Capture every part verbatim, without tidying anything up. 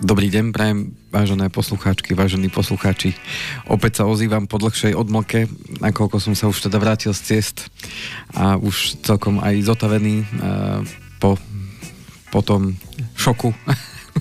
Dobrý deň, prajem, vážené poslucháčky, vážení poslucháči. Opäť sa ozývam po dlhšej odmlke, nakoľko som sa už teda vrátil z ciest a už celkom aj zotavený uh, po, po tom šoku. uh,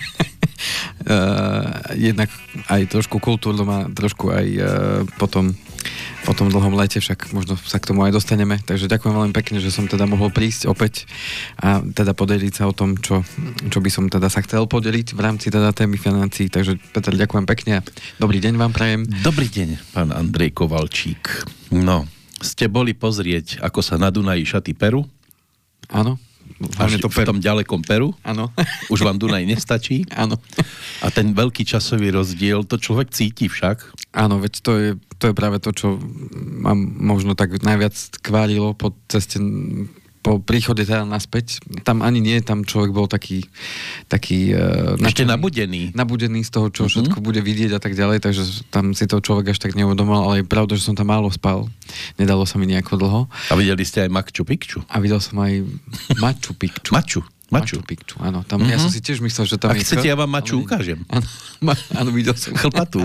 jednak aj trošku kultúrnom a trošku aj uh, potom po tom dlhom lete, však možno sa k tomu aj dostaneme. Takže ďakujem veľmi pekne, že som teda mohol prísť opäť a teda podeliť sa o tom, čo, čo by som teda sa chcel podeliť v rámci teda témy financií. Takže Peter, ďakujem pekne. Dobrý deň vám prajem. Dobrý deň, pán Andrej Kovalčík. No, ste boli pozrieť, ako sa na Dunaji šaty perú? Áno. Až to v tom ďalekom Peru? Áno. Už vám Dunaj nestačí? Áno. A ten veľký časový rozdiel, to človek cíti však? Áno, veď to je, to je práve to, čo mám možno tak najviac kválilo po ceste, po príchode teda naspäť. Tam ani nie, tam človek bol taký taký uh, ešte nabudený. Nabudený z toho, čo uh-huh. všetko bude vidieť a tak ďalej, takže tam si to človek až tak neuvedomoval, ale je pravda, že som tam málo spal. Nedalo sa mi nejako dlho. A videli ste aj Machu Picchu? A videl som aj Machu Picchu. Machu. Machu. Machu Picchu, áno. Tam, uh-huh. Ja som si tiež myslel, že tam Ak je... chcete, ja vám Machu ukážem. Áno, áno, videl som. Chlpatú.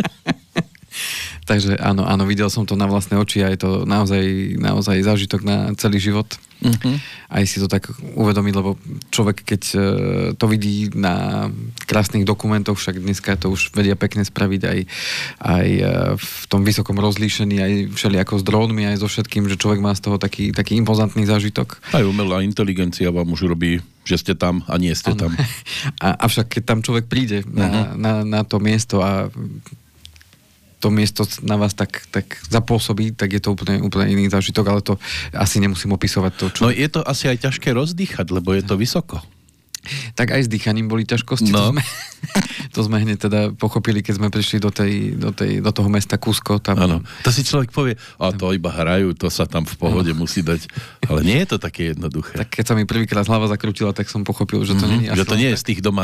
Takže áno, áno, videl som to na vlastné oči a je to naozaj, naozaj zážitok na celý život. Uh-huh. Aj si to tak uvedomiť, lebo človek, keď to vidí na krásnych dokumentoch, však dneska to už vedia pekne spraviť aj, aj v tom vysokom rozlíšení, aj všelijako s drónmi, aj so všetkým, že človek má z toho taký, taký impozantný zážitok. Aj umelá inteligencia vám už robí, že ste tam a nie ste ano. Tam. A, avšak keď tam človek príde uh-huh. na, na, na to miesto a to miesto na vás tak, tak zapôsobí, tak je to úplne, úplne iný zážitok, ale to asi nemusím opisovať to, čo... No je to asi aj ťažké rozdýchať, lebo je to vysoko. Tak aj s dýchaním boli ťažkosti. No. To, sme, to sme hneď teda pochopili, keď sme prišli do, tej, do, tej, do toho mesta Cusco. Tam... Áno. To si človek povie, a to iba hrajú, to sa tam v pohode ano. Musí dať. Ale nie je to také jednoduché. Tak keď sa mi prvýkrát hlava zakrútila, tak som pochopil, že to mm-hmm. nie je Že to nie je z tých doma